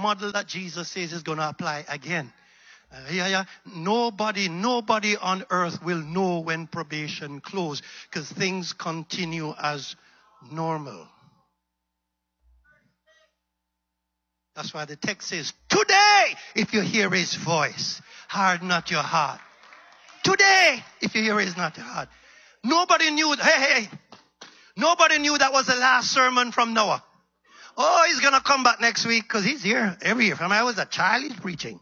model that Jesus says is going to apply again. Nobody on earth will know when probation closes because things continue as normal. That's why the text says, today, if you hear his voice, harden not your heart. Today, if you hear his not your heart. Nobody knew, nobody knew that was the last sermon from Noah. Oh, he's going to come back next week because he's here every year. From I was a child, he's preaching.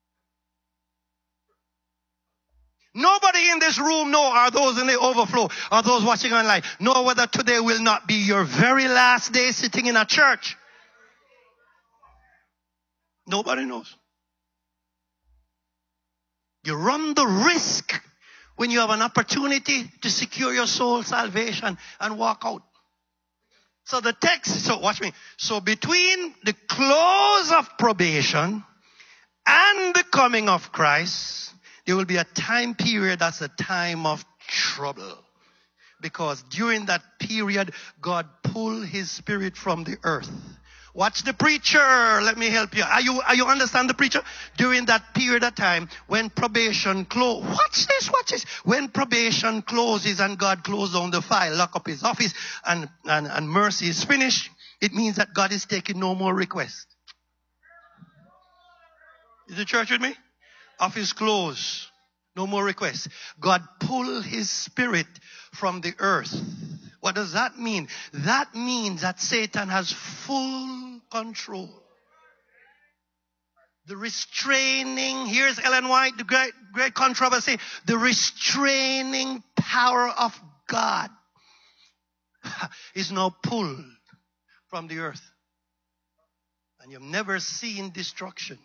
Nobody in this room know, or those in the overflow, or those watching online, know whether today will not be your very last day sitting in a church. Nobody knows. You run the risk when you have an opportunity to secure your soul salvation and walk out. So the text, so watch me. So between the close of probation and the coming of Christ, there will be a time period that's a time of trouble. Because during that period, God pulled his spirit from the earth. Watch the preacher. Let me help you. Are you understand the preacher? During that period of time, when probation closes. Watch this. When probation closes and God closes down the file, lock up his office, and mercy is finished, it means that God is taking no more requests. Is the church with me? Office closed. No more requests. God pulled his spirit from the earth. What does that mean? That means that Satan has full control. The restraining, here's Ellen White, the great controversy. The restraining power of God is now pulled from the earth. And you've never seen destruction.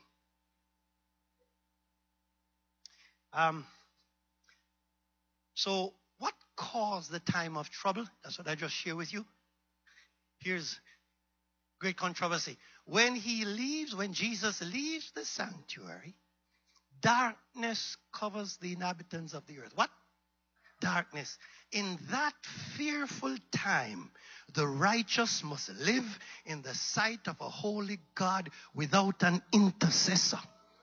So what caused the time of trouble? That's what I just shared with you. Here's great controversy. When Jesus leaves the sanctuary, darkness covers the inhabitants of the earth. What? Darkness. In that fearful time, the righteous must live in the sight of a holy God without an intercessor.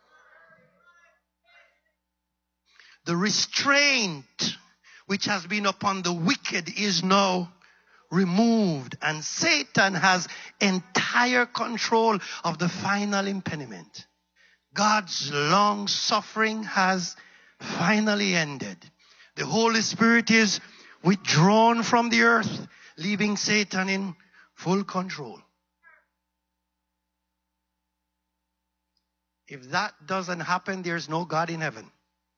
The restraint which has been upon the wicked is now removed, and Satan has entire control of the final impediment. God's long suffering has finally ended. The Holy Spirit is withdrawn from the earth, leaving Satan in full control. If that doesn't happen, there's no God in heaven.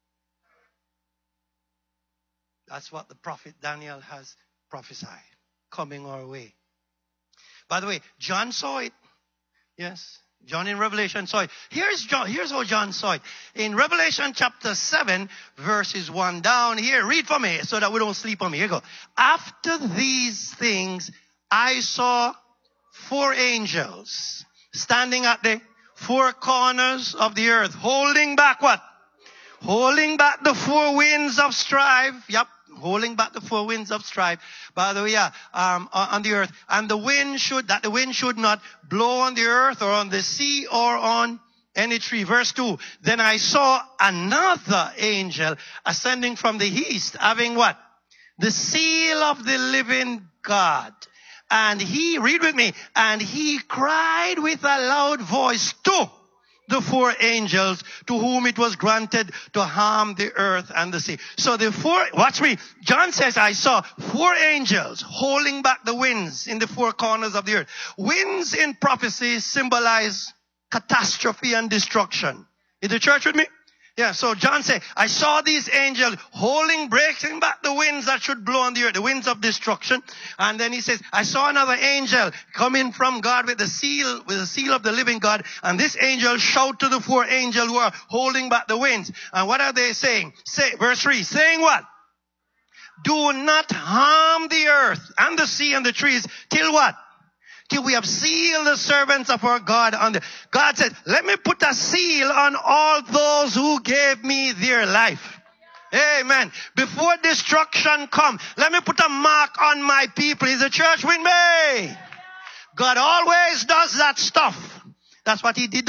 That's what the prophet Daniel has prophesied, coming our way. By the way, John saw it. Yes, John in Revelation saw it. Here's how John saw it. In Revelation chapter 7, verses 1 down here. Read for me so that we don't sleep on me. Here you go. After these things, I saw 4 angels standing at the 4 corners of the earth, holding back what? Holding back the 4 winds of strife. Yep. Holding back the 4 winds of strife. By the way, on the earth. And the wind should not blow on the earth or on the sea or on any tree. Verse 2. Then I saw another angel ascending from the east, having what? The seal of the living God. And he, read with me, and he cried with a loud voice to the 4 angels to whom it was granted to harm the earth and the sea. So the 4, watch me. John says, I saw 4 angels holding back the winds in the 4 corners of the earth. Winds in prophecy symbolize catastrophe and destruction. Is the church with me? Yeah, so John said, I saw these angels breaking back the winds that should blow on the earth, the winds of destruction. And then he says, I saw another angel coming from God with the seal of the living God. And this angel shouted to the 4 angels who are holding back the winds. And what are they saying? Verse 3, saying what? Do not harm the earth and the sea and the trees till what? Till we have sealed the servants of our God on the... God said, let me put a seal on all those who gave me their life. Amen. Before destruction come, let me put a mark on my people. Is the church with me? God always does that stuff. That's what he did.